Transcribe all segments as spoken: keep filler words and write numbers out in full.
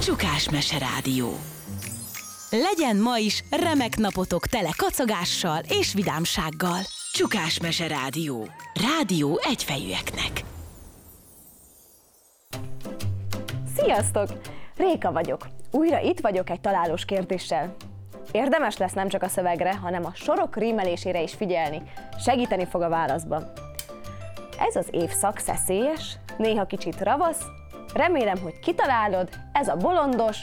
Csukás Mese Rádió. Legyen ma is remek napotok tele kacagással és vidámsággal. Csukás Mese Rádió. Rádió egyfejűeknek. Sziasztok! Réka vagyok. Újra itt vagyok egy találós kérdéssel. Érdemes lesz nem csak a szövegre, hanem a sorok rímelésére is figyelni. Segíteni fog a válaszban. Ez az évszak szeszélyes, néha kicsit ravasz. Remélem, hogy kitalálod, ez a bolondos...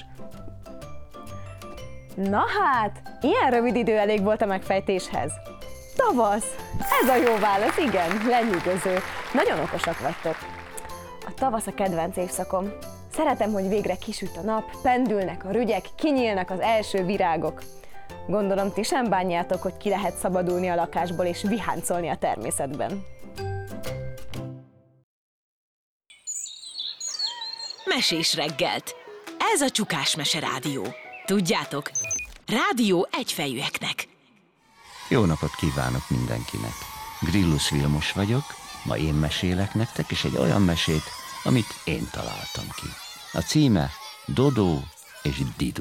Na hát, ilyen rövid idő elég volt a megfejtéshez. Tavasz! Ez a jó válasz, igen, lenyűgöző. Nagyon okosak vagytok. A tavasz a kedvenc évszakom. Szeretem, hogy végre kisüt a nap, pendülnek a rügyek, kinyílnak az első virágok. Gondolom, ti sem bánjátok, hogy ki lehet szabadulni a lakásból és viháncolni a természetben. Mesés reggelt. Ez a Csukás Mese Rádió. Tudjátok, rádió egyfejűeknek. Jó napot kívánok mindenkinek! Grillus Vilmos vagyok, ma én mesélek nektek, és egy olyan mesét, amit én találtam ki. A címe Dodó és Didu.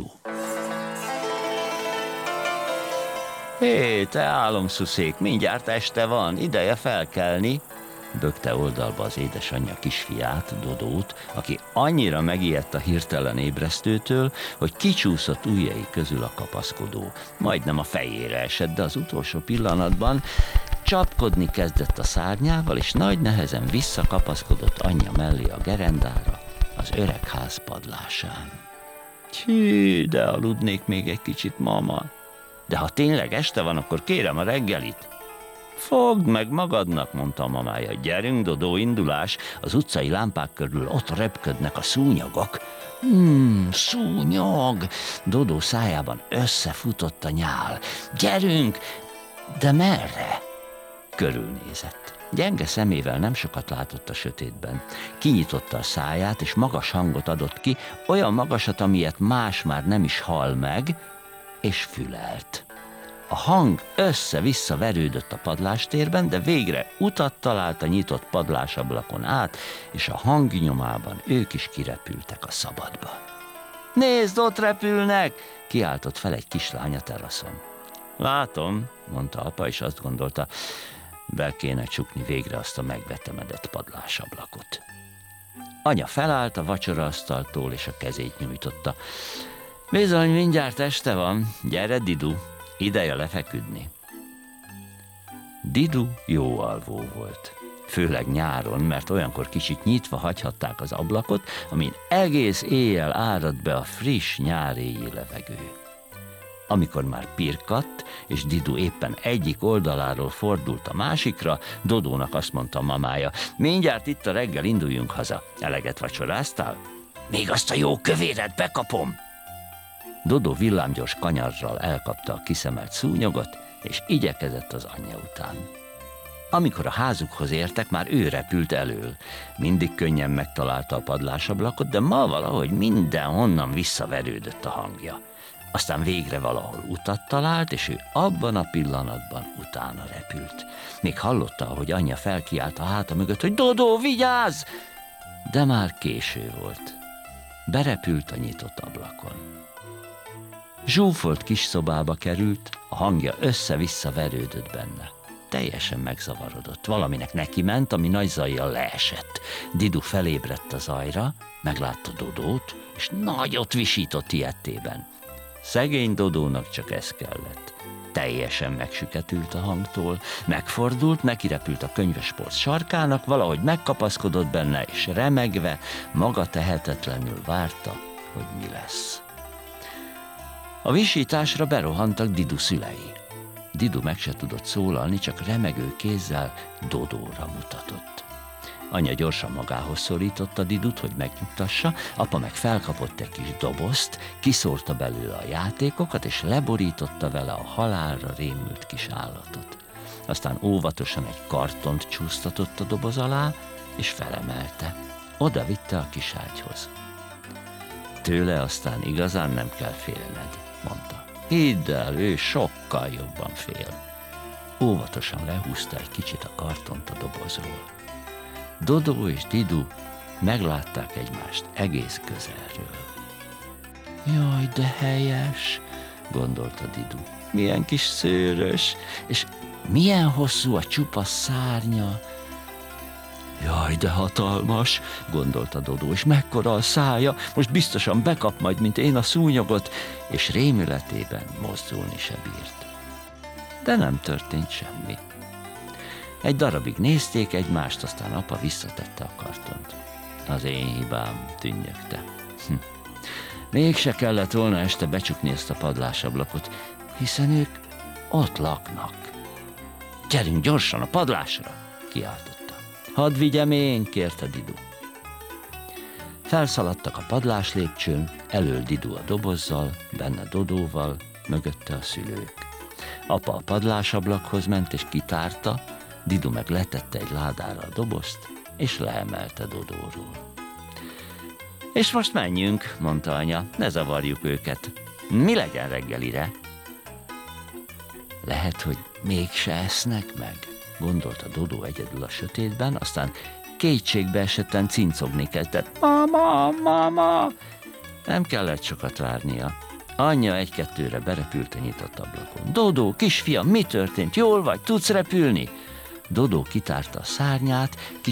Hé, te álomszuszék, mindjárt este van, ideje felkelni! Bökte oldalba az édesanyja kisfiát, Dodót, aki annyira megijedt a hirtelen ébresztőtől, hogy kicsúszott ujjai közül a kapaszkodó. Majdnem a fejére esett, de az utolsó pillanatban csapkodni kezdett a szárnyával, és nagy nehezen visszakapaszkodott anyja mellé a gerendára, az öreg ház padlásán. Hű, de aludnék még egy kicsit, mama. De ha tényleg este van, akkor kérem a reggelit. Fogd meg magadnak, mondta a mamája. Gyerünk, Dodó, indulás. Az utcai lámpák körül ott repködnek a szúnyogok. Hmm, szúnyog! Dodó szájában összefutott a nyál. Gyerünk! De merre? Körülnézett. Gyenge szemével nem sokat látott a sötétben. Kinyitotta a száját, és magas hangot adott ki, olyan magasat, amilyet más már nem is hall meg, és fülelt. A hang össze-vissza verődött a padlástérben, de végre utat talált a nyitott padlásablakon át, és a hang nyomában ők is kirepültek a szabadba. Nézd, ott repülnek! Kiáltott fel egy kislány a teraszon. Látom, mondta apa, és azt gondolta, be kéne csukni végre azt a megvetemedett padlásablakot. Anya felállt a vacsoraasztaltól, és a kezét nyújtotta. Bizony, mindjárt este van, gyere, Didu! Ideje lefeküdni. Didu jó alvó volt. Főleg nyáron, mert olyankor kicsit nyitva hagyhatták az ablakot, amin egész éjjel árad be a friss nyáréji levegő. Amikor már pirkadt, és Didu éppen egyik oldaláról fordult a másikra, Dodónak azt mondta a mamája, mindjárt itt a reggel, induljunk haza. Eleget vacsoráztál? Még azt a jó kövéret bekapom! Dodó villámgyors kanyarral elkapta a kiszemelt szúnyogot, és igyekezett az anyja után. Amikor a házukhoz értek, már ő repült elől. Mindig könnyen megtalálta a padlásablakot, de ma valahogy mindenhonnan visszaverődött a hangja. Aztán végre valahol utat talált, és ő abban a pillanatban utána repült. Még hallotta, hogy anyja felkiált a háta mögött, hogy Dodó, vigyázz! De már késő volt. Berepült a nyitott ablakon. Zsúfolt kis szobába került, a hangja össze-vissza verődött benne. Teljesen megzavarodott. Valaminek neki ment, ami nagy zajjal leesett. Didu felébredt a zajra, meglátta Dodót, és nagyot visított ijedtében. Szegény Dodónak csak ez kellett. Teljesen megsüketült a hangtól, megfordult, nekirepült a könyvespolc sarkának, valahogy megkapaszkodott benne, és remegve, maga tehetetlenül várta, hogy mi lesz. A visításra berohantak Didu szülei. Didu meg se tudott szólalni, csak remegő kézzel Dodóra mutatott. Anya gyorsan magához szorította Didut, hogy megnyugtassa, apa meg felkapott egy kis dobozt, kiszórta belőle a játékokat, és leborította vele a halálra rémült kis állatot. Aztán óvatosan egy kartont csúsztatott a doboz alá, és felemelte. Oda vitte a kis ágyhoz. Tőle aztán igazán nem kell félned, mondta. Hidd el, ő sokkal jobban fél. Óvatosan lehúzta egy kicsit a kartont a dobozról. Dodó és Didu meglátták egymást egész közelről. Jaj, de helyes, gondolta Didu. Milyen kis szőrös, és milyen hosszú a csupasz szárnya. Jaj, de hatalmas, gondolta Dodó, és mekkora a szája, most biztosan bekap majd, mint én a szúnyogot, és rémületében mozdulni se bírt. De nem történt semmi. Egy darabig nézték egymást, aztán apa visszatette a kartont. Az én hibám, tűnnyögte. Hm. Mégse kellett volna este becsukni ezt a padlásablakot, hiszen ők ott laknak. Gyerünk gyorsan a padlásra, kiáltotta. Hadd vigyem én, kérte Didu. Felszaladtak a padlás lépcsőn, elől Didu a dobozzal, benne Dodóval, mögötte a szülők. Apa a padlásablakhoz ment és kitárta, Didu meg letette egy ládára a dobozt, és leemelte Dodóról. És most menjünk, mondta anya, ne zavarjuk őket. Mi legyen reggelire? Lehet, hogy mégse esznek meg, gondolta Dodó egyedül a sötétben, aztán kétségbe esetten cincogni kezdett. Mama, mama! Nem kellett sokat várnia. Anyja egy-kettőre berepült a nyitott ablakon. Dodó, kisfiam, mi történt? Jól vagy? Tudsz repülni? Dodó kitárta a szárnyát,